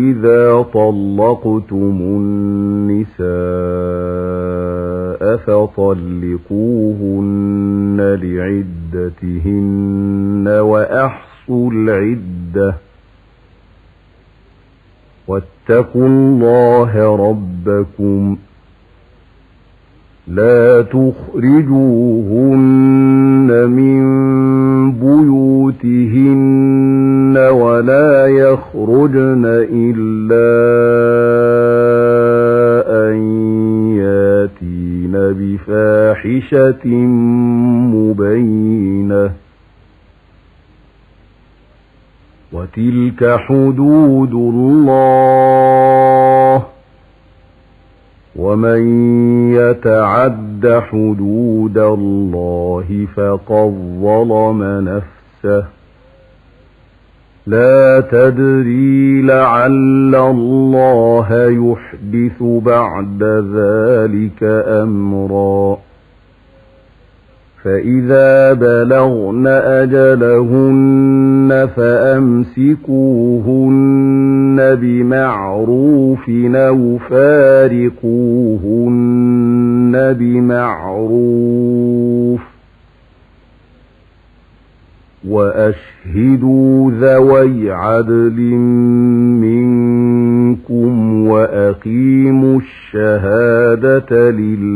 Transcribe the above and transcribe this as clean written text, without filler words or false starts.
وإذا طلقتم النساء فطلقوهن لعدتهن وأحصوا العدة واتقوا الله ربكم لا تخرجوهن من بيوتهن ولا يخرجن إلا أن ياتين بفاحشة مبينة وتلك حدود الله ومن يتعد حدود الله فقد ظلم نفسه لا تدري لعل الله يحدث بعد ذلك أمرا فإذا بلغن أجلهن فأمسكوهن بمعروف أو فارقوهن بمعروف وأشهدوا ذوي عدل منكم وأقيموا الشهادة لله